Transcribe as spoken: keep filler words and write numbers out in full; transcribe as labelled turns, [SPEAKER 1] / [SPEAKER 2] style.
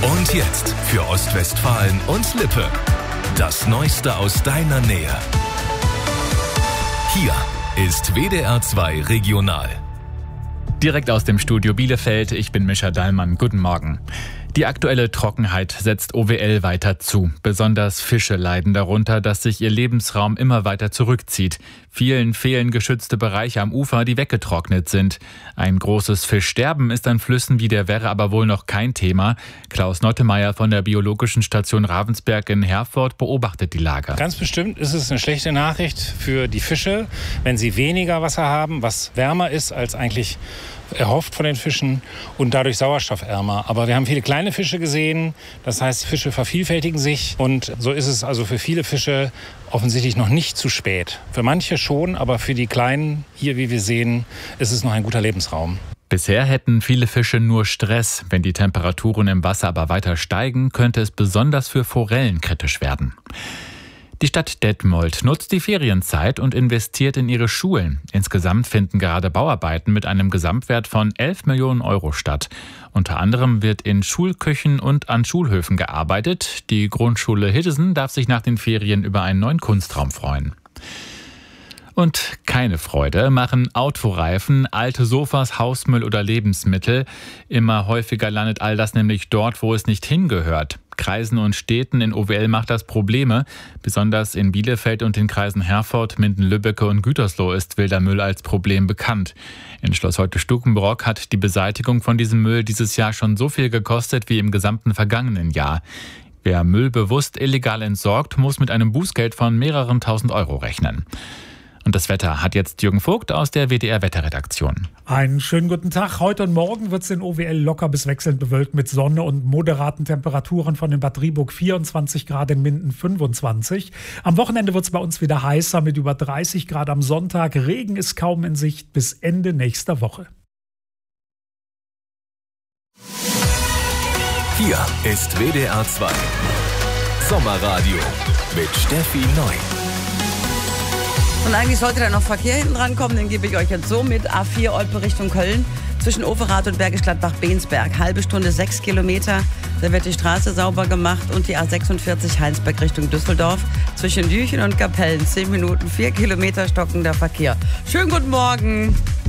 [SPEAKER 1] Und jetzt für Ostwestfalen und Lippe. Das Neueste aus deiner Nähe. Hier ist W D R zwei Regional.
[SPEAKER 2] Direkt aus dem Studio Bielefeld, ich bin Mischa Dallmann. Guten Morgen. Die aktuelle Trockenheit setzt O W L weiter zu. Besonders Fische leiden darunter, dass sich ihr Lebensraum immer weiter zurückzieht. Vielen fehlen geschützte Bereiche am Ufer, die weggetrocknet sind. Ein großes Fischsterben ist an Flüssen wie der Werre aber wohl noch kein Thema. Klaus Nottemeier von der Biologischen Station Ravensberg in Herford beobachtet die Lage.
[SPEAKER 3] Ganz bestimmt ist es eine schlechte Nachricht für die Fische, wenn sie weniger Wasser haben, was wärmer ist als eigentlich erhofft von den Fischen und dadurch sauerstoffärmer. Aber wir haben viele kleine Fische gesehen, das heißt, Fische vervielfältigen sich und so ist es also für viele Fische offensichtlich noch nicht zu spät. Für manche schon, aber für die Kleinen, hier wie wir sehen, ist es noch ein guter Lebensraum.
[SPEAKER 2] Bisher hätten viele Fische nur Stress. Wenn die Temperaturen im Wasser aber weiter steigen, könnte es besonders für Forellen kritisch werden. Die Stadt Detmold nutzt die Ferienzeit und investiert in ihre Schulen. Insgesamt finden gerade Bauarbeiten mit einem Gesamtwert von elf Millionen Euro statt. Unter anderem wird in Schulküchen und an Schulhöfen gearbeitet. Die Grundschule Hiddesen darf sich nach den Ferien über einen neuen Kunstraum freuen. Und keine Freude machen Autoreifen, alte Sofas, Hausmüll oder Lebensmittel. Immer häufiger landet all das nämlich dort, wo es nicht hingehört. Kreisen und Städten in O W L macht das Probleme. Besonders in Bielefeld und den Kreisen Herford, Minden-Lübbecke und Gütersloh ist wilder Müll als Problem bekannt. In Schloss Heute-Stukenbrock hat die Beseitigung von diesem Müll dieses Jahr schon so viel gekostet wie im gesamten vergangenen Jahr. Wer Müll bewusst illegal entsorgt, muss mit einem Bußgeld von mehreren tausend Euro rechnen. Und das Wetter hat jetzt Jürgen Vogt aus der W D R-Wetterredaktion.
[SPEAKER 4] Einen schönen guten Tag. Heute und morgen wird es in O W L locker bis wechselnd bewölkt mit Sonne und moderaten Temperaturen von in Bad Driburg vierundzwanzig Grad, in Minden fünfundzwanzig. Am Wochenende wird es bei uns wieder heißer mit über dreißig Grad am Sonntag. Regen ist kaum in Sicht bis Ende nächster Woche.
[SPEAKER 1] Hier ist W D R zwei Sommerradio mit Steffi Neu.
[SPEAKER 5] Und eigentlich sollte da noch Verkehr hinten dran kommen, den gebe ich euch jetzt so mit. A vier Olpe Richtung Köln, zwischen Overath und Bergisch Gladbach-Bensberg. Halbe Stunde, sechs Kilometer. Da wird die Straße sauber gemacht. Und die A sechsundvierzig Heinsberg Richtung Düsseldorf. Zwischen Düchen und Kapellen, zehn Minuten, vier Kilometer stockender Verkehr. Schönen guten Morgen.